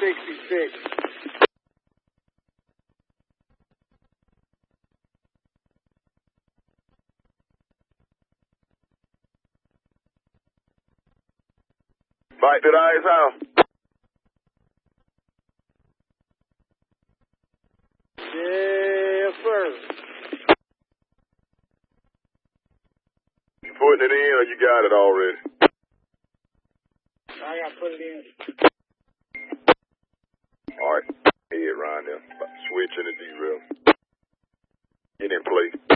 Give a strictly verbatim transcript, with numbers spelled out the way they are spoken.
sixty-six. Back to the ice house. Yes, sir. You putting it in or you got it already? I got to put it in. All right. Head around there. Switch in the D-rail. Get in place.